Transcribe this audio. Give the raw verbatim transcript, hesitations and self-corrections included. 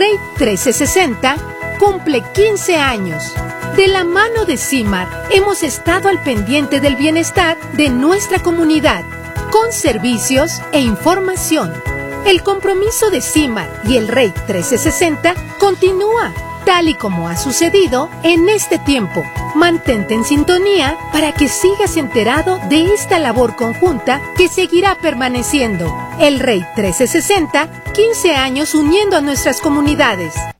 Rate trescientos sesenta cumple quince años. De la mano de CIMAR hemos estado al pendiente del bienestar de nuestra comunidad, con servicios e información. El compromiso de CIMAR y el Rate trescientos sesenta continúa, tal y como ha sucedido en este tiempo. Mantente en sintonía para que sigas enterado de esta labor conjunta que seguirá permaneciendo. El Rate trescientos sesenta, quince años uniendo a nuestras comunidades.